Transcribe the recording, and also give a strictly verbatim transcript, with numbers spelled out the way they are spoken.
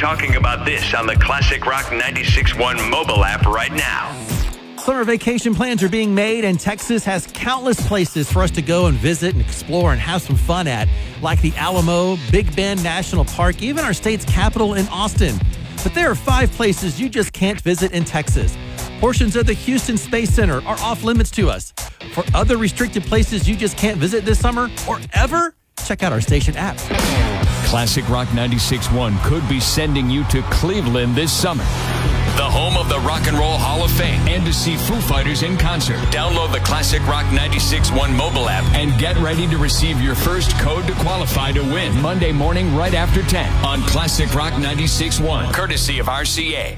talking about this on the Classic Rock ninety-six point one mobile app right now. Summer vacation plans are being made, and Texas has countless places for us to go and visit and explore and have some fun at, like the Alamo, Big Bend National Park, even our state's capital in Austin. But there are five places you just can't visit in Texas. Portions of the Houston Space Center are off limits to us. For other restricted places you just can't visit this summer or ever, check out our station app. Classic Rock ninety-six point one could be sending you to Cleveland this summer, the home of the Rock and Roll Hall of Fame, and to see Foo Fighters in concert. Download the Classic Rock ninety-six point one mobile app and get ready to receive your first code to qualify to win Monday morning right after ten on Classic Rock ninety-six point one, courtesy of R C A.